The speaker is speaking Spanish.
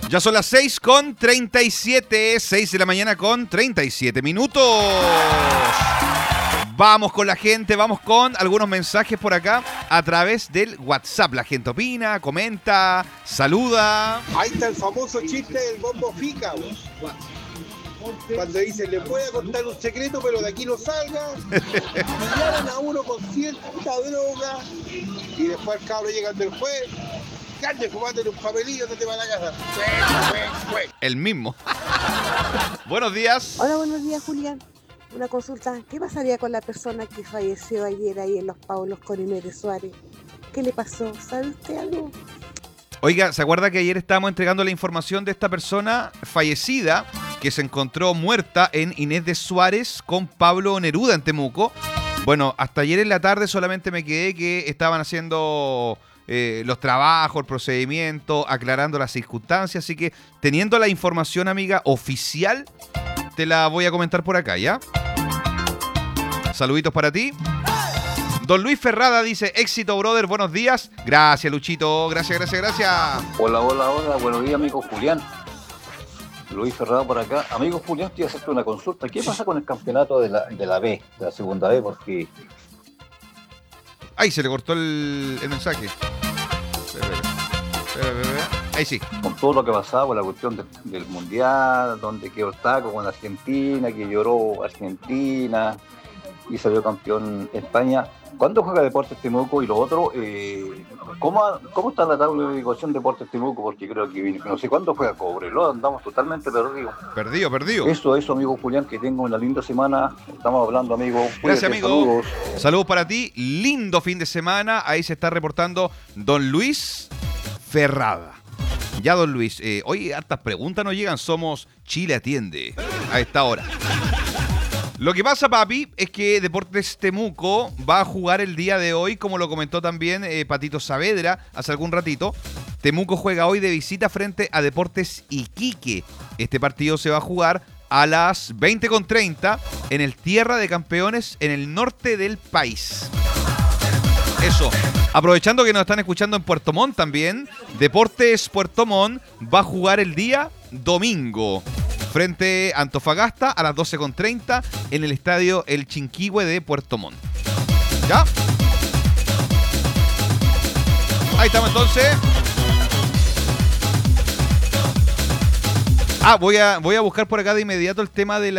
Ya son las 6:37, 6 de la mañana con 37 minutos. Vamos con la gente, vamos con algunos mensajes por acá a través del WhatsApp. La gente opina, comenta, saluda. Ahí está el famoso chiste del bombo fica, cuando dice, le voy a contar un secreto, pero de aquí no salga. Pillaron a uno con cierta droga y después el cabro llega del juez. Cande, fumándole un papelillo, no te va a la casa. El mismo. Buenos días. Hola, buenos días, Julián. Una consulta. ¿Qué pasaría con la persona que falleció ayer ahí en Los Paulos con Inés de Suárez? ¿Qué le pasó? ¿Sabe usted algo? Oiga, ¿se acuerda que ayer estábamos entregando la información de esta persona fallecida que se encontró muerta en Inés de Suárez con Pablo Neruda en Temuco? Bueno, hasta ayer en la tarde solamente me quedé que estaban haciendo los trabajos, el procedimiento, aclarando las circunstancias. Así que teniendo la información, amiga, oficial, te la voy a comentar por acá, ¿ya? Saluditos para ti. Don Luis Ferrada dice, éxito, brother, buenos días. Gracias, Luchito, gracias. Hola, buenos días, amigo Julián. Luis Ferrada por acá. Amigo Julián, te voy a hacerte una consulta. ¿Qué pasa con el campeonato de la B, de la segunda B? Porque... Ay, se le cortó el mensaje. Ahí sí. Con todo lo que pasaba con la cuestión del Mundial, donde quedó el taco con Argentina, que lloró Argentina y salió campeón España. ¿Cuándo juega Deportes Temuco? Y lo otro, ¿cómo está la tabla de ubicación Deportes Temuco? Porque creo que no sé cuándo juega Cobreloa, andamos totalmente perdidos. Perdido. Eso, amigo Julián, que tengo una linda semana. Estamos hablando, amigo. Gracias, amigo. Saludos. Saludos para ti. Lindo fin de semana. Ahí se está reportando Don Luis Ferrada. Ya, don Luis. Hoy hartas preguntas nos llegan. Somos Chile Atiende a esta hora. Lo que pasa, papi, es que Deportes Temuco va a jugar el día de hoy, como lo comentó también Patito Saavedra hace algún ratito. Temuco juega hoy de visita frente a Deportes Iquique. Este partido se va a jugar a las 20:30 en el Tierra de Campeones en el norte del país. Eso. Aprovechando que nos están escuchando en Puerto Montt también, Deportes Puerto Montt va a jugar el día domingo frente a Antofagasta a las 12:30 en el estadio El Chinquihue de Puerto Montt. ¿Ya? Ahí estamos entonces. Voy a buscar por acá de inmediato el tema de